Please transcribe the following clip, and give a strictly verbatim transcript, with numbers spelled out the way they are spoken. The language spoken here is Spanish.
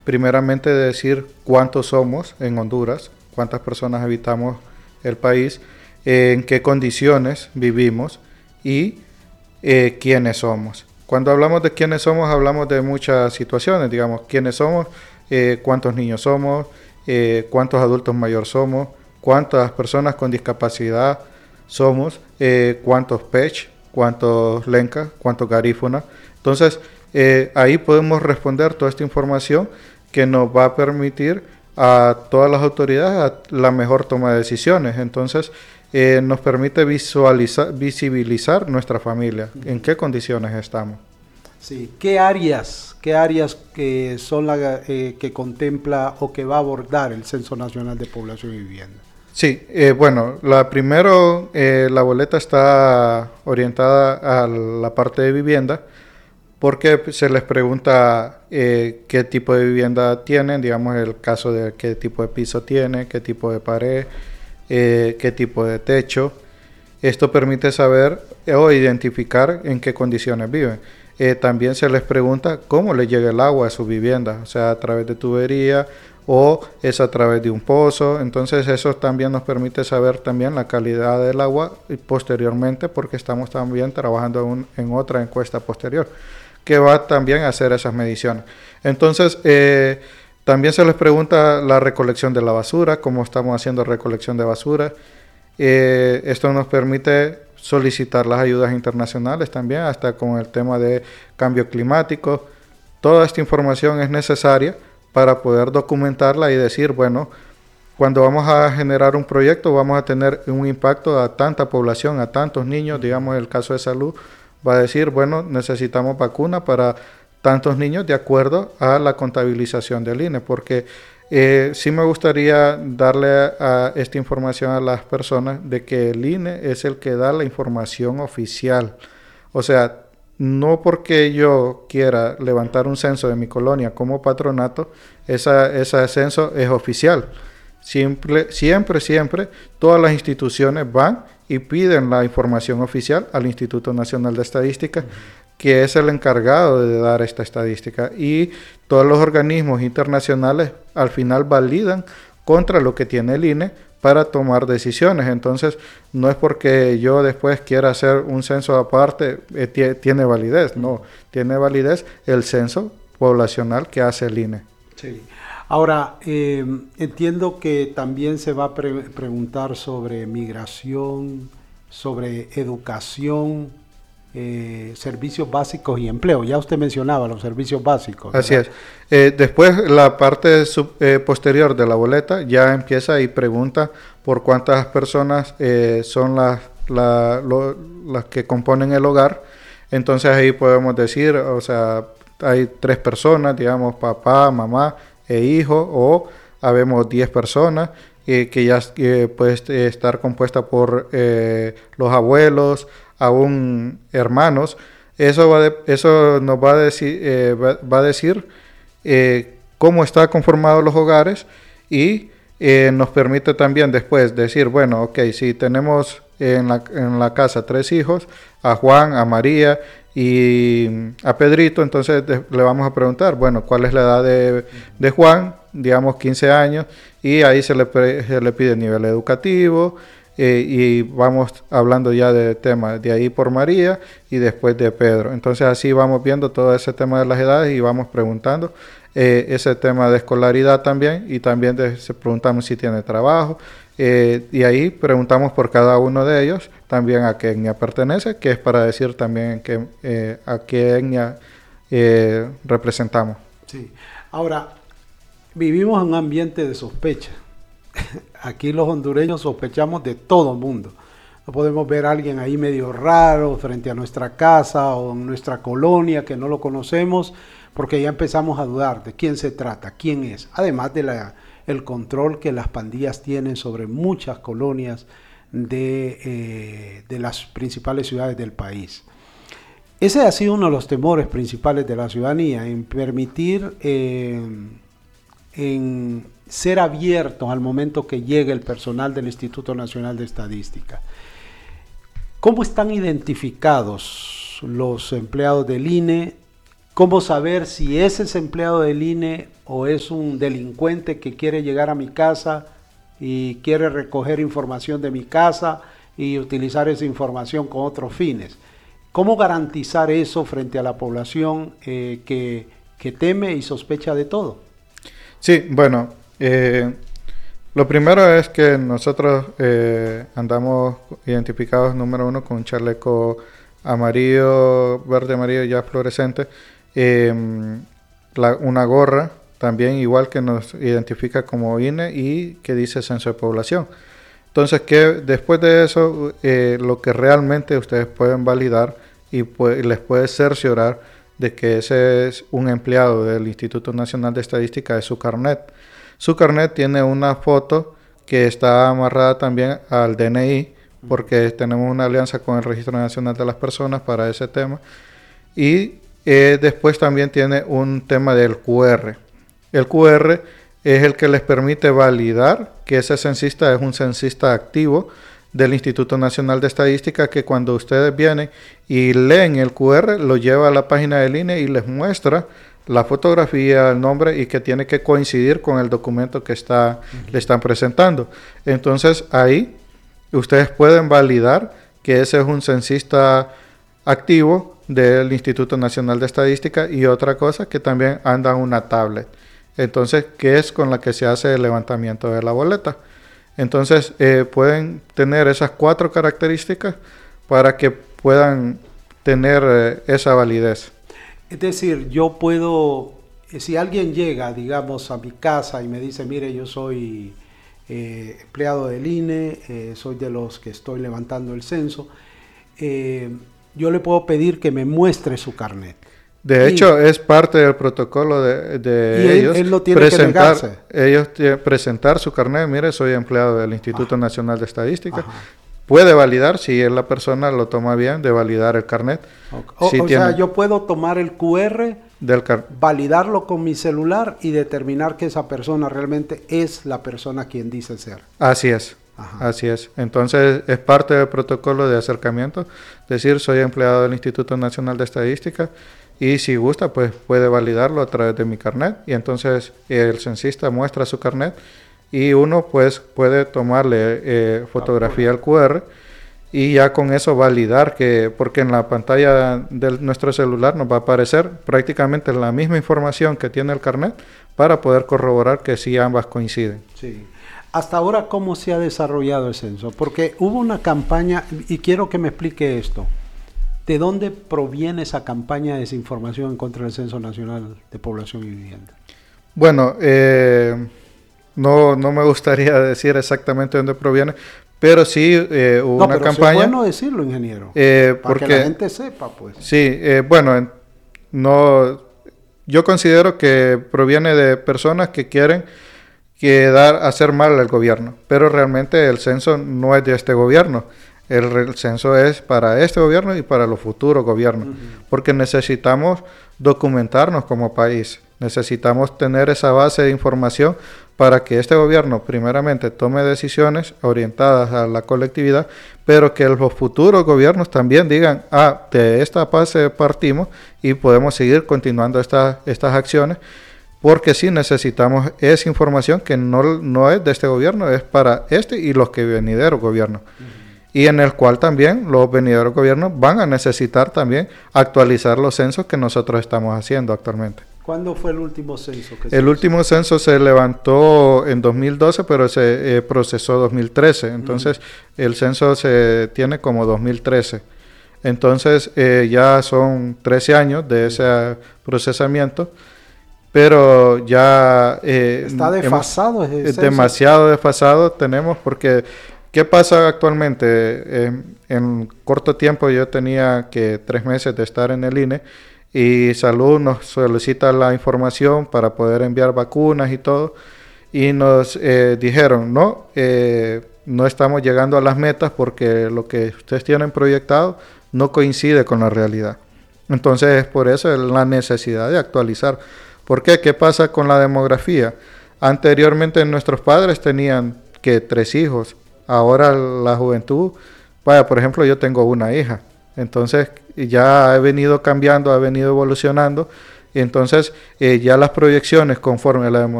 primeramente decir cuántos somos en Honduras, cuántas personas habitamos el país, eh, en qué condiciones vivimos y eh, quiénes somos. Cuando hablamos de quiénes somos, hablamos de muchas situaciones, digamos, quiénes somos, eh, cuántos niños somos, eh, cuántos adultos mayores somos, cuántas personas con discapacidad somos, eh, cuántos P E C H, cuántos Lenca, cuántos garífuna. Entonces, eh, ahí podemos responder toda esta información que nos va a permitir a todas las autoridades a la mejor toma de decisiones. Entonces, eh, nos permite visualizar, visibilizar nuestra familia, en qué condiciones estamos. Sí, ¿qué áreas, qué áreas que son la eh, que contempla o que va a abordar el Censo Nacional de Población y Vivienda? Sí, eh, bueno, la primero, eh, la boleta está orientada a la parte de vivienda, porque se les pregunta eh, qué tipo de vivienda tienen, digamos el caso de qué tipo de piso tiene, qué tipo de pared, eh, qué tipo de techo. Esto permite saber o identificar en qué condiciones viven. Eh, también se les pregunta cómo les llega el agua a su vivienda, o sea, a través de tubería o es a través de un pozo. Entonces eso también nos permite saber también la calidad del agua y posteriormente, porque estamos también trabajando un, en otra encuesta posterior que va también a hacer esas mediciones. Entonces, eh, también se les pregunta la recolección de la basura, cómo estamos haciendo recolección de basura. Eh, esto nos permite solicitar las ayudas internacionales también, hasta con el tema de cambio climático. Toda esta información es necesaria para poder documentarla y decir, bueno, cuando vamos a generar un proyecto vamos a tener un impacto a tanta población, a tantos niños, digamos el caso de salud, va a decir, bueno, necesitamos vacuna para tantos niños de acuerdo a la contabilización del I N E, porque eh, sí me gustaría darle a, a esta información a las personas de que el I N E es el que da la información oficial. O sea, no porque yo quiera levantar un censo de mi colonia como patronato, esa, ese censo es oficial. Siempre, siempre, siempre, todas las instituciones van y piden la información oficial al Instituto Nacional de Estadística, que es el encargado de dar esta estadística. Y todos los organismos internacionales al final validan contra lo que tiene el I N E para tomar decisiones. Entonces, no es porque yo después quiera hacer un censo aparte, eh, tiene validez. No, tiene validez el censo poblacional que hace el I N E. Sí. Ahora, eh, entiendo que también se va a pre preguntar sobre migración, sobre educación, eh, servicios básicos y empleo. Ya usted mencionaba los servicios básicos, ¿verdad? Así es. Eh, después, la parte sub, eh, posterior de la boleta ya empieza y pregunta por cuántas personas eh, son las, la, lo, las que componen el hogar. Entonces ahí podemos decir, o sea, hay tres personas, digamos, papá, mamá e hijo, o habemos diez personas, eh, que ya eh, puede estar compuesta por eh, los abuelos, aún hermanos. Eso, va de, eso nos va a decir, eh, va, va a decir eh, cómo están conformados los hogares y eh, nos permite también después decir, bueno, ok, si tenemos en la, en la casa tres hijos, a Juan, a María y a Pedrito, entonces de, le vamos a preguntar, bueno, ¿cuál es la edad de, de Juan? Digamos quince años, y ahí se le, se le pide nivel educativo, eh, y vamos hablando ya de temas de ahí por María y después de Pedro. Entonces así vamos viendo todo ese tema de las edades y vamos preguntando eh, ese tema de escolaridad también, y también de, se preguntamos si tiene trabajo, eh, y ahí preguntamos por cada uno de ellos también a qué etnia pertenece, que es para decir también que, eh, a qué etnia eh, representamos. Sí. Ahora, vivimos en un ambiente de sospecha. Aquí los hondureños sospechamos de todo el mundo. No podemos ver a alguien ahí medio raro frente a nuestra casa o en nuestra colonia que no lo conocemos, porque ya empezamos a dudar de quién se trata, quién es. Además de la, el control que las pandillas tienen sobre muchas colonias de, eh, de las principales ciudades del país. Ese ha sido uno de los temores principales de la ciudadanía, en permitir, eh, en ser abiertos al momento que llegue el personal del Instituto Nacional de Estadística. ¿Cómo están identificados los empleados del I N E ¿Cómo saber si ese es empleado del I N E o es un delincuente que quiere llegar a mi casa y quiere recoger información de mi casa y utilizar esa información con otros fines? ¿Cómo garantizar eso frente a la población eh, que, que teme y sospecha de todo? Sí, bueno, eh, lo primero es que nosotros eh, andamos identificados, número uno, con un chaleco amarillo, verde amarillo ya fluorescente, eh, la, una gorra también igual que nos identifica como I N E y que dice Censo de Población. Entonces, que después de eso, eh, lo que realmente ustedes pueden validar y puede, les puede cerciorar de que ese es un empleado del Instituto Nacional de Estadística es su carnet. Su carnet tiene una foto que está amarrada también al D N I, porque tenemos una alianza con el Registro Nacional de las Personas para ese tema. Y eh, después también tiene un tema del Q R. El Q R es el que les permite validar que ese censista es un censista activo del Instituto Nacional de Estadística, que cuando ustedes vienen y leen el Q R, lo lleva a la página del I N E y les muestra la fotografía, el nombre y que tiene que coincidir con el documento que está, uh-huh. le están presentando. Entonces ahí ustedes pueden validar que ese es un censista activo del Instituto Nacional de Estadística. Y otra cosa, que también anda una tablet. Entonces, que es con la que se hace el levantamiento de la boleta. Entonces, eh, pueden tener esas cuatro características para que puedan tener eh, esa validez. Es decir, yo puedo, si alguien llega, digamos, a mi casa y me dice, mire, yo soy eh, empleado del I N E, eh, soy de los que estoy levantando el censo, eh, yo le puedo pedir que me muestre su carnet. De y, hecho, es parte del protocolo de, de y él, ellos. Él lo tiene presentar, que negarse. Ellos tienen presentar su carnet. Mire, soy empleado del Instituto Ajá. Nacional de Estadística. Ajá. Puede validar, si es la persona lo toma bien, de validar el carnet. Okay. O, si o tiene, sea, yo puedo tomar el Q R, del car validarlo con mi celular y determinar que esa persona realmente es la persona quien dice ser. Así es. Ajá. Así es. Entonces, es parte del protocolo de acercamiento. Decir, soy empleado del Instituto Nacional de Estadística. Y si gusta, pues puede validarlo a través de mi carnet. Y entonces el censista muestra su carnet y uno pues puede tomarle eh, fotografía al Q R y ya con eso validar que, porque en la pantalla de nuestro celular nos va a aparecer prácticamente la misma información que tiene el carnet para poder corroborar que sí ambas coinciden. Sí. Hasta ahora, ¿cómo se ha desarrollado el censo? Porque hubo una campaña, y quiero que me explique esto. ¿De dónde proviene esa campaña de desinformación en contra del Censo Nacional de Población y Vivienda? Bueno, eh, no, no me gustaría decir exactamente dónde proviene, pero sí eh, hubo no, una pero campaña. Es bueno decirlo, ingeniero, eh, para porque, que la gente sepa, pues. Sí, eh, bueno, no, yo considero que proviene de personas que quieren que dar, hacer mal al gobierno, pero realmente el censo no es de este gobierno. El, el censo es para este gobierno y para los futuros gobiernos, uh-huh. porque necesitamos documentarnos como país, necesitamos tener esa base de información para que este gobierno primeramente tome decisiones orientadas a la colectividad, pero que los futuros gobiernos también digan, ah, de esta base partimos y podemos seguir continuando esta, estas acciones, porque sí necesitamos esa información que no, no es de este gobierno, es para este y los que venideros gobiernos. Uh-huh. Y en el cual también los venideros gobiernos van a necesitar también actualizar los censos que nosotros estamos haciendo actualmente. ¿Cuándo fue el último censo que se El hizo? último censo se levantó en dos mil doce, pero se eh, procesó dos mil trece. Entonces, uh-huh. el censo se tiene como dos mil trece. Entonces, eh, ya son trece años de ese procesamiento, pero ya... Eh, ¿Está desfasado hemos, ese censo? Demasiado desfasado tenemos porque... ¿Qué pasa actualmente? Eh, en corto tiempo yo tenía que tres meses de estar en el I N E y Salud nos solicita la información para poder enviar vacunas y todo y nos eh, dijeron, no, eh, no estamos llegando a las metas porque lo que ustedes tienen proyectado no coincide con la realidad. Entonces es por eso la necesidad de actualizar. ¿Por qué? ¿Qué pasa con la demografía? Anteriormente nuestros padres tenían que tres hijos. Ahora la juventud, vaya, por ejemplo, yo tengo una hija. Entonces ya ha venido cambiando, ha venido evolucionando. Entonces eh, ya las proyecciones conforme a la